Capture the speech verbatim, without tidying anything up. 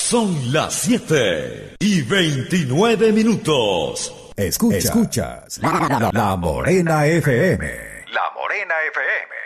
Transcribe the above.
Son las siete y veintinueve minutos. Escucha, escuchas la, la, la Morena F M. La Morena F M.